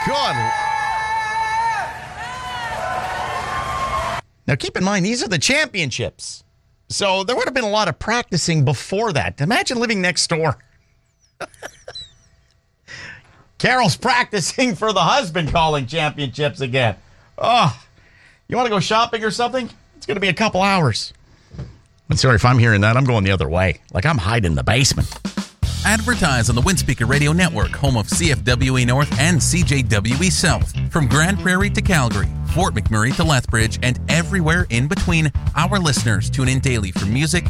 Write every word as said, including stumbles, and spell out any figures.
Good. Now, keep in mind, these are the championships. So there would have been a lot of practicing before that. Imagine living next door. Carol's practicing for the husband calling championships again. Oh, you want to go shopping or something? It's going to be a couple hours. I'm sorry if I'm hearing that. I'm going the other way. Like I'm hiding in the basement. Advertise on the Windspeaker Radio Network, home of C F W E North and C J W E South. From Grand Prairie to Calgary, Fort McMurray to Lethbridge, and everywhere in between, our listeners tune in daily for music,